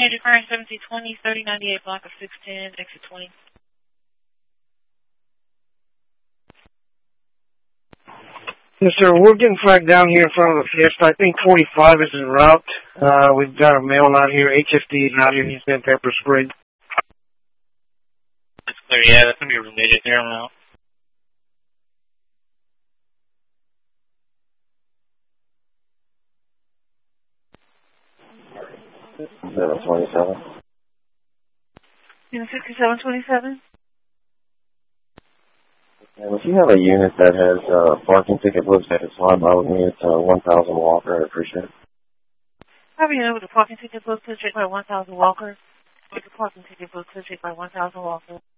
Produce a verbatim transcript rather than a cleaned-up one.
Major Crime seventeen twenty, thirty ninety-eight block of six ten, exit twenty. Yes, sir. We're getting flagged down here in front of the Fiesta. I think forty-five is en route. Uh, we've got a male out here. H F D is out here. He's been pepper sprayed. That's clear. Yeah, that's going to be related there now. seven twenty-seven. Unit sixty-seven twenty-seven? And if you have a unit that has uh, parking ticket books that is on by with me, it's uh, one thousand Walker. I appreciate it. Have a unit with a parking ticket book, please check by one thousand Walker. With the parking ticket book, please check by one thousand Walker.